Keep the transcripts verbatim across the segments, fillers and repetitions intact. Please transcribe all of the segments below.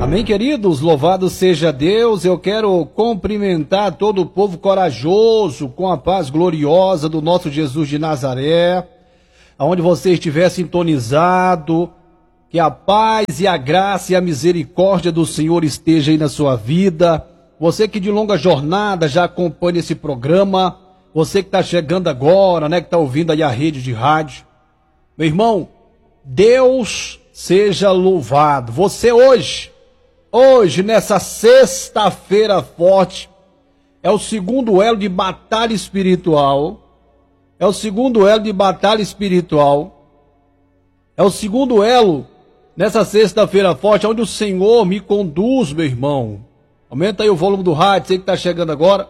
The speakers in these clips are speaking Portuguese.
Amém, queridos? Louvado seja Deus. Eu quero cumprimentar todo o povo corajoso com a paz gloriosa do nosso Jesus de Nazaré. Aonde você estiver sintonizado, que a paz e a graça e a misericórdia do Senhor esteja aí na sua vida. Você que de longa jornada já acompanha esse programa, você que está chegando agora, né, que está ouvindo aí a rede de rádio. Meu irmão, Deus seja louvado. Você hoje, hoje nessa sexta-feira forte, é o segundo elo de batalha espiritual. É o segundo elo de batalha espiritual. É o segundo elo nessa sexta-feira forte, onde o Senhor me conduz, meu irmão. Aumenta aí o volume do rádio, você que está chegando agora.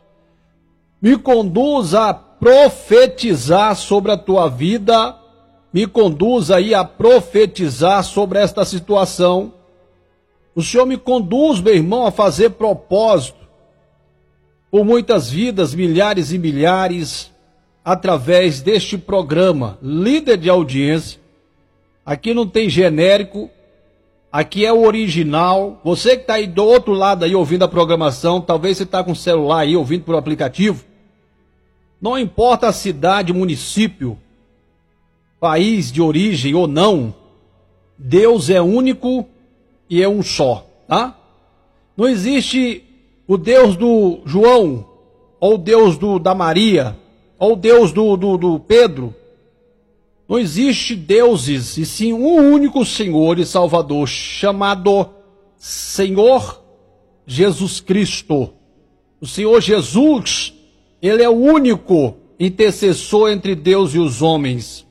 Me conduz a profetizar sobre a tua vida. Me conduz aí a profetizar sobre esta situação. O Senhor me conduz, meu irmão, a fazer propósito por muitas vidas, milhares e milhares, através deste programa, líder de audiência. Aqui não tem genérico, aqui é o original. Você que está aí do outro lado aí ouvindo a programação, talvez você está com o celular aí ouvindo por aplicativo. Não importa a cidade, município, país de origem ou não, Deus é único e é um só, tá? Não existe o Deus do João, ou o Deus do, da Maria, ou o Deus do, do, do Pedro. Não existe deuses, e sim um único Senhor e Salvador, chamado Senhor Jesus Cristo. O Senhor Jesus, Ele é o único intercessor entre Deus e os homens,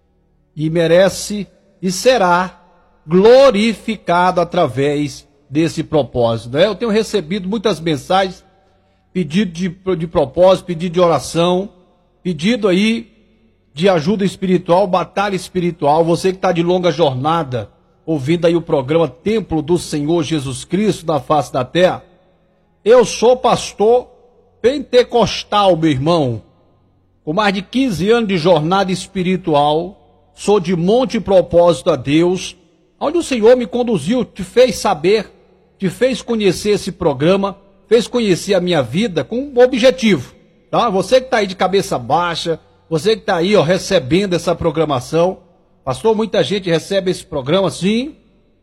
e merece e será glorificado através desse propósito. Eu tenho recebido muitas mensagens, pedido de, de propósito, pedido de oração, pedido aí de ajuda espiritual, batalha espiritual. Você que está de longa jornada, ouvindo aí o programa Templo do Senhor Jesus Cristo na face da terra. Eu sou pastor pentecostal, meu irmão, com mais de quinze anos de jornada espiritual. Sou de monte propósito a Deus, onde o Senhor me conduziu, te fez saber, te fez conhecer esse programa, fez conhecer a minha vida com um objetivo, tá? Você que está aí de cabeça baixa, você que está aí, ó, recebendo essa programação. Pastor, muita gente recebe esse programa, sim.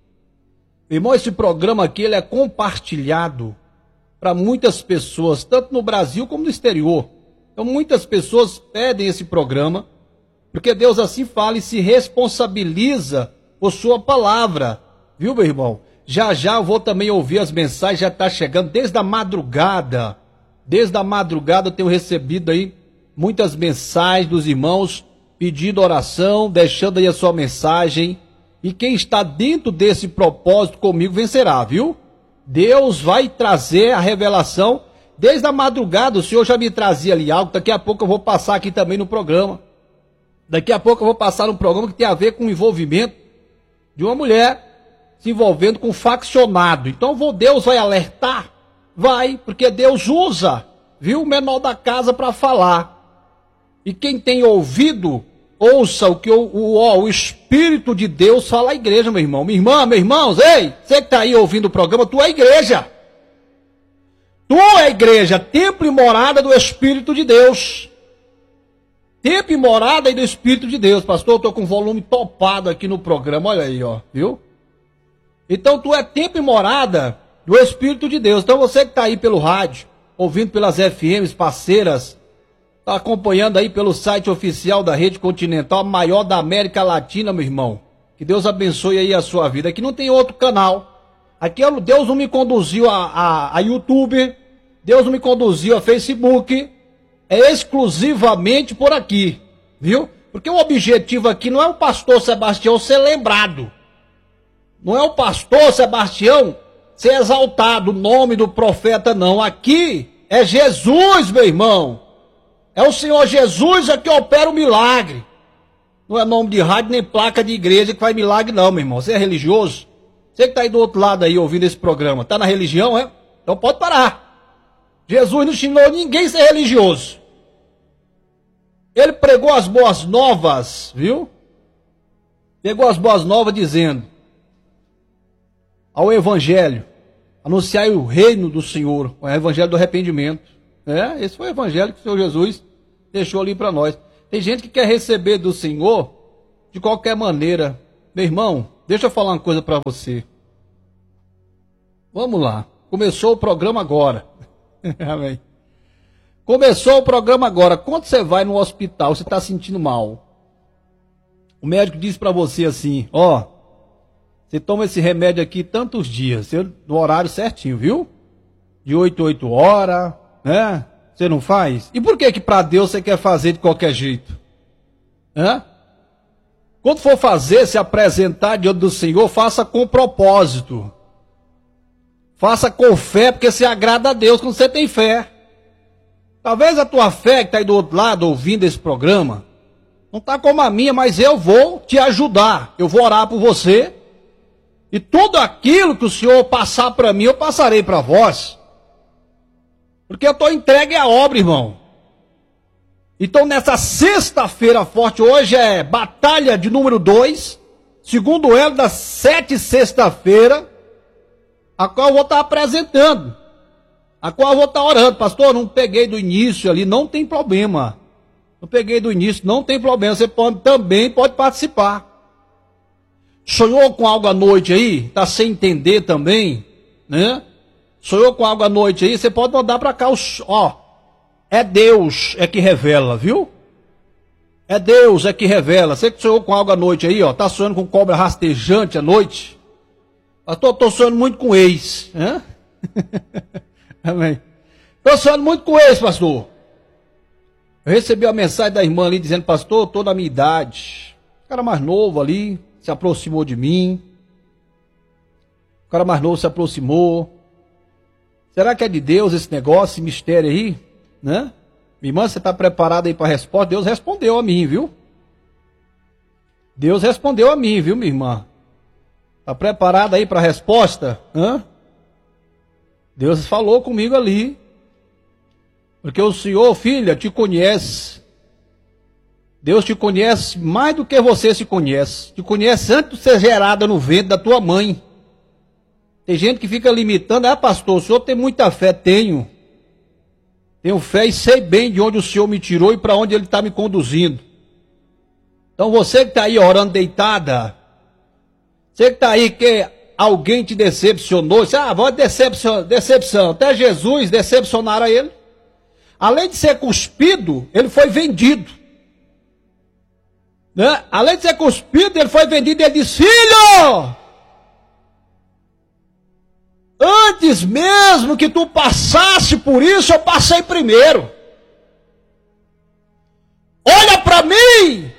Irmão, esse programa aqui, ele é compartilhado para muitas pessoas, tanto no Brasil como no exterior. Então, muitas pessoas pedem esse programa, porque Deus assim fala e se responsabiliza por sua palavra. Viu, meu irmão? Já já eu vou também ouvir as mensagens, já está chegando desde a madrugada. Desde a madrugada eu tenho recebido aí muitas mensagens dos irmãos pedindo oração, deixando aí a sua mensagem. E quem está dentro desse propósito comigo vencerá, viu? Deus vai trazer a revelação. Desde a madrugada o Senhor já me trazia ali algo. Daqui a pouco eu vou passar aqui também no programa. Daqui a pouco eu vou passar num programa que tem a ver com o envolvimento de uma mulher se envolvendo com um faccionado. Então vou, Deus vai alertar? Vai, porque Deus usa, viu, o menor da casa para falar. E quem tem ouvido, ouça o que o, o, o Espírito de Deus fala à igreja, meu irmão. Minha irmã, meus irmãos, ei, você que está aí ouvindo o programa, tu é igreja. Tu é igreja, templo e morada do Espírito de Deus. Templo e morada aí do Espírito de Deus. Pastor, eu estou com o volume topado aqui no programa, olha aí, ó, viu? Então tu é templo e morada do Espírito de Deus. Então você que está aí pelo rádio, ouvindo pelas F Ms parceiras, está acompanhando aí pelo site oficial da Rede Continental, a maior da América Latina, meu irmão. Que Deus abençoe aí a sua vida. Aqui não tem outro canal. Aqui Deus não me conduziu a, a, a YouTube, Deus não me conduziu a Facebook. É exclusivamente por aqui, viu? Porque o objetivo aqui não é o pastor Sebastião ser lembrado. Não é o pastor Sebastião ser exaltado, o nome do profeta, não. Aqui é Jesus, meu irmão. É o Senhor Jesus é que opera o milagre. Não é nome de rádio nem placa de igreja que faz milagre, não, meu irmão. Você é religioso? Você que está aí do outro lado aí ouvindo esse programa, está na religião, é? Então pode parar. Jesus não ensinou ninguém a ser religioso. Ele pregou as boas novas, viu? Pegou as boas novas dizendo: ao evangelho, anunciar o reino do Senhor, o evangelho do arrependimento. É, esse foi o evangelho que o Senhor Jesus deixou ali para nós. Tem gente que quer receber do Senhor de qualquer maneira. Meu irmão, deixa eu falar uma coisa para você. Vamos lá. Começou o programa agora. Amém. Começou o programa agora. Quando você vai no hospital, você está sentindo mal. O médico diz para você assim, ó, você toma esse remédio aqui tantos dias, no horário certinho, viu? De oito, oito horas, né? Você não faz? E por que que para Deus você quer fazer de qualquer jeito? Hã? Quando for fazer, se apresentar diante do Senhor, faça com propósito. Faça com fé, porque se agrada a Deus quando você tem fé. Talvez a tua fé que está aí do outro lado ouvindo esse programa, não está como a minha, mas eu vou te ajudar. Eu vou orar por você. E tudo aquilo que o Senhor passar para mim, eu passarei para vós. Porque eu estou entregue à obra, irmão. Então nessa sexta-feira forte, hoje é batalha de número dois, segundo elo da sete sexta-feira, a qual eu vou estar apresentando, a qual eu vou estar orando. Pastor, não peguei do início ali, não tem problema. Não peguei do início, não tem problema, você pode, também pode participar. Sonhou com algo à noite aí? Está sem entender também, né? Sonhou com algo à noite aí? Você pode mandar para cá, os, ó, é Deus é que revela, viu? É Deus é que revela. Você que sonhou com algo à noite aí, ó, tá sonhando com cobra rastejante à noite? Pastor, tô sonhando muito com ex, né? Amém. Tô sonhando muito com ex, pastor. Eu recebi uma mensagem da irmã ali dizendo, pastor, tô na minha idade. O cara mais novo ali se aproximou de mim. O cara mais novo se aproximou. Será que é de Deus esse negócio, esse mistério aí? Né? Minha irmã, você está preparada aí para a resposta? Deus respondeu a mim, viu? Deus respondeu a mim, viu, minha irmã? Está preparada aí para a resposta? Hã? Deus falou comigo ali. Porque o Senhor, filha, te conhece. Deus te conhece mais do que você se conhece. Te conhece antes de ser gerada no ventre da tua mãe. Tem gente que fica limitando. Ah, pastor, o senhor tem muita fé? Tenho. Tenho fé e sei bem de onde o Senhor me tirou e para onde Ele está me conduzindo. Então você que está aí orando deitada, você que está aí que alguém te decepcionou, você, ah, vou decepção, decepção. Até Jesus decepcionaram a ele. Além de ser cuspido, ele foi vendido. Né? Além de ser cuspido, ele foi vendido e ele disse, filho, antes mesmo que tu passasse por isso, eu passei primeiro. Olha para mim.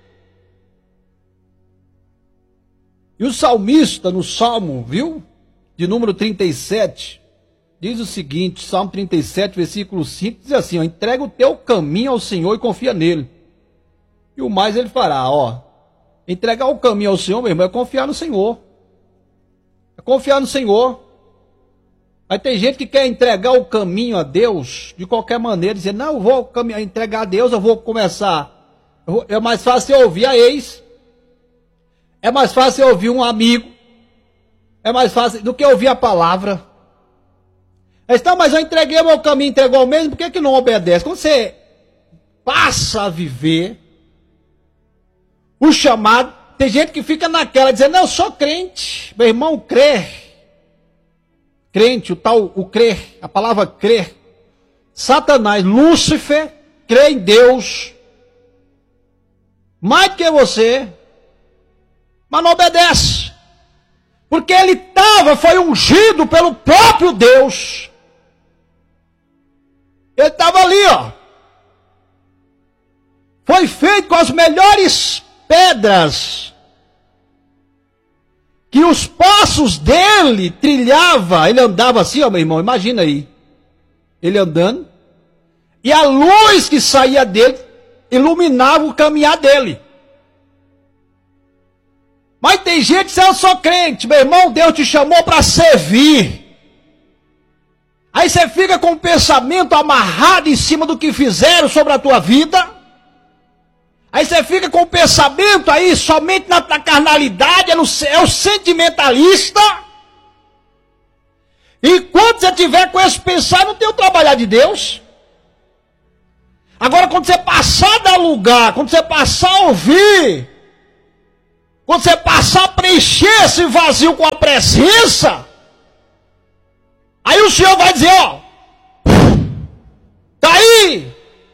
E o salmista no Salmo, viu? De número trinta e sete, diz o seguinte, Salmo trinta e sete, versículo cinco, diz assim, ó, entrega o teu caminho ao Senhor e confia nele. E o mais ele fará, ó. Entregar o caminho ao Senhor, meu irmão, é confiar no Senhor. É confiar no Senhor. Aí tem gente que quer entregar o caminho a Deus de qualquer maneira, dizer, não, eu vou entregar a Deus, eu vou começar. Eu vou, é mais fácil eu ouvir a ex. É mais fácil eu ouvir um amigo. É mais fácil do que ouvir a palavra. Aí está, mas eu entreguei o meu caminho, entregou o mesmo, por que que não obedece? Quando você passa a viver o chamado, tem gente que fica naquela, dizendo, não, eu sou crente. Meu irmão, crer. Crente, o tal, o crer, a palavra crer. Satanás, Lúcifer, crê em Deus. Mais do que você. Mas não obedece. Porque ele estava, foi ungido pelo próprio Deus. Ele estava ali, ó. Foi feito com as melhores pedras. Que os passos dele trilhava, ele andava assim, ó, meu irmão, imagina aí. Ele andando. E a luz que saía dele iluminava o caminhar dele. Mas tem gente que diz, eu sou crente, meu irmão, Deus te chamou para servir. Aí você fica com o pensamento amarrado em cima do que fizeram sobre a tua vida. Aí você fica com o pensamento aí somente na, na carnalidade, é, no, é o sentimentalista. Enquanto você tiver com esse pensar, não tem o trabalhar de Deus. Agora, quando você passar a dar lugar, quando você passar a ouvir, quando você passar a preencher esse vazio com a presença, aí o Senhor vai dizer, ó,